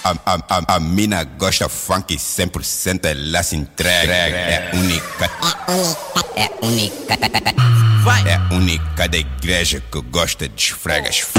A mina gosta funk 100%, ela se entrega. É única. É única. É única da igreja que gosta de esfregas.